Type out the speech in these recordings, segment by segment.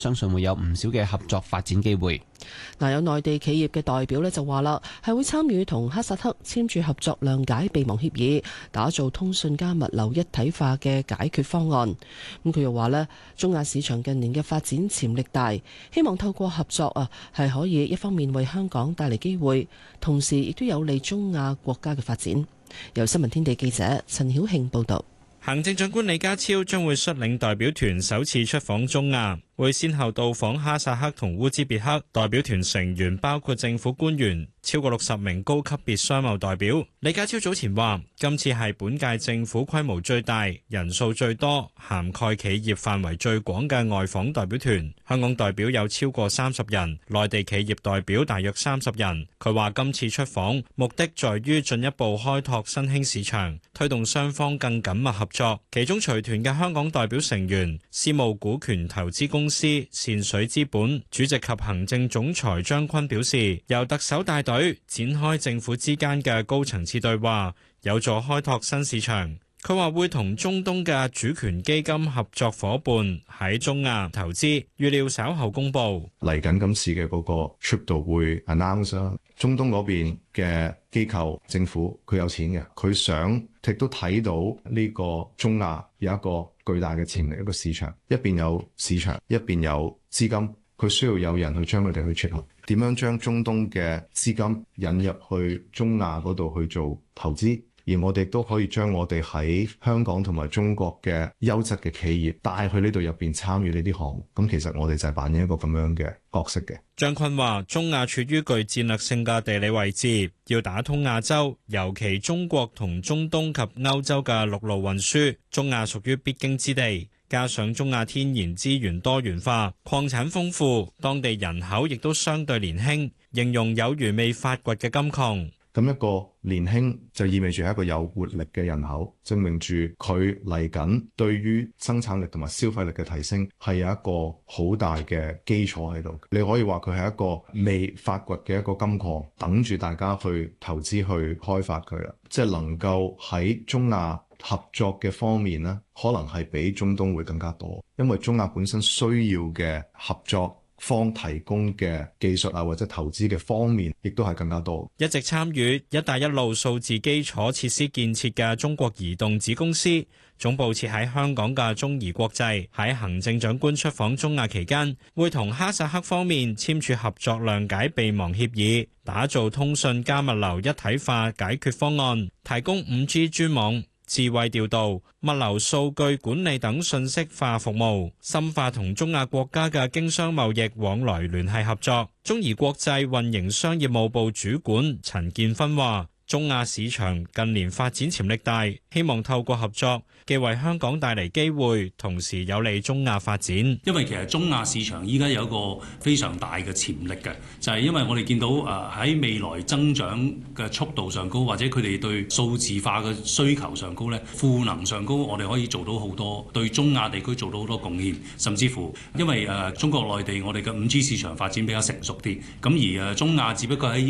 相信會有唔少嘅合作發展機會。 嗱，有內地企業嘅代表呢就話啦，係會參與同哈薩克簽署合作諒解備忘協議，打造通訊加物流一體化嘅解決方案。咁佢又話呢，中亞市場近年嘅發展潛力大，希望透過合作係可以一方面為香港帶嚟機會，同時亦都有利中亞國家嘅發展。由新聞天地記者陳曉慶報道。 行政長官李家超將會率領代表團首次出訪中亞，會先後到訪哈薩克同烏茲別克。代表團成員包括政府官員，超過60名高級別商貿代表。李家超早前話，今次係本屆政府規模最大、人數最多、涵蓋企業範圍最廣嘅外訪代表團。香港代表有超過30人，內地企業代表大約30人。佢話今次出訪目的在於進一步開拓新興市場，推動雙方更緊密合作。其中隨團嘅香港代表成員，私募股權投資公司善水資本主席及行政總裁張坤表示，由特首帶隊展開政府之間嘅高層次對話，有助開拓新市場。佢話會同中東嘅主權基金合作夥伴喺中亞投資，預料稍後公佈。 嚟緊今次嘅嗰個 trip 度會 announce 啦，中東嗰邊嘅機構政府佢有錢嘅，佢想亦都睇到呢個中亞有一個巨大嘅潛力，一個市場，一邊有市場，一邊有資金，佢需要有人去將佢哋去撮合，點樣將中東嘅資金引入去中亞嗰度去做投資。而我哋都可以將我哋喺香港同埋中國嘅優質嘅企業帶去呢度入邊參與呢啲項目，咁其實我哋就係扮演一個咁樣嘅角色嘅。 張坤話：中亞處於具戰略性嘅地理位置，要打通亞洲，尤其中國同中東及歐洲嘅陸路運輸，中亞屬於必經之地。加上中亞天然資源多元化，礦產豐富，當地人口亦都相對年輕，形容有如未發掘嘅金礦。 咁一個年輕就意味住係一個有活力嘅人口，證明住佢嚟緊對於生產力同埋消費力嘅提升係有一個好大嘅基礎喺度。你可以話佢係一個未發掘嘅一個金礦，等住大家去投資去開發佢啦。即係能夠喺中亞合作嘅方面呢，可能係比中東會更加多，因為中亞本身需要嘅合作方提供嘅技術或者投資嘅方面，亦都係更加多。 一直參與一帶一路數字基礎設施建設嘅中國移動子公司，總部設喺香港嘅中移國際，喺行政長官出訪中亞期間，會同哈薩克方面簽署合作諒解備忘協議，打造通訊加物流一體化解決方案，提供 5G 專網、智慧調度、物流數據管理等信息化服務，深化同中亞國家嘅經商貿易往來聯繫合作。中移國際運營商業務部主管陳建芬話：中亞市場近年發展潛力大，希望透過合作，既為香港帶嚟機會，同時有利中亞發展。 因為其實中亞市場依家有一個非常大嘅潛力嘅，就係因為我哋見到喺未來增長嘅速度上高，或者佢哋對數字化嘅需求上高咧，賦能上高，我哋可以做到好多，對中亞地區做到好多貢獻，甚至乎因為中國內地我哋嘅 5G 市場發展比較成熟啲，咁而中亞只不過喺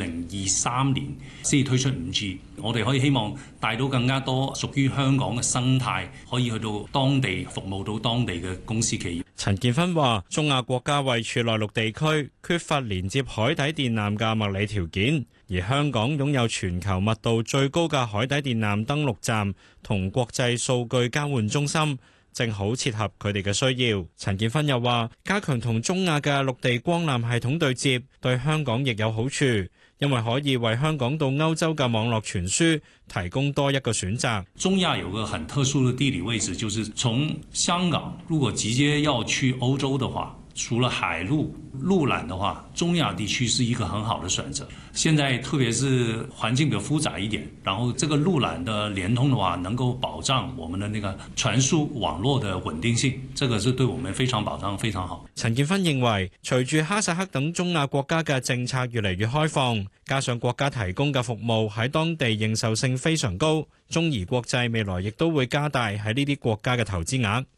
2023年先推出 5G， 我哋可以希望帶到更加多屬於香港嘅生態，可以去到當地服務到當地嘅公司企業。 陳建芬話：中亞國家位處內陸地區，缺乏連接海底電纜嘅物理條件，而香港擁有全球密度最高嘅海底電纜登陸站同國際數據交換中心，正好切合佢哋嘅需要。陳建芬又話：加強同中亞嘅陸地光纜系統對接，對香港亦有好處，因為可以為香港到歐洲嘅網絡傳輸提供多一個選擇。 中亞有個很特殊的地理位置，就是從香港如果直接要去歐洲的話，除了海路陸纜的話，中亞地區是一個很好的選擇。現在特別是環境比較複雜一點，然後這個陸纜的連通的話，能夠保障我們的那個傳輸網絡的穩定性，這個是對我們非常保障，非常好。 陳建芬認為，隨住哈薩克等中亞國家嘅政策越嚟越開放，加上國家提供嘅服務喺當地認受性非常高，中移國際未來亦都會加大喺呢啲國家嘅投資額。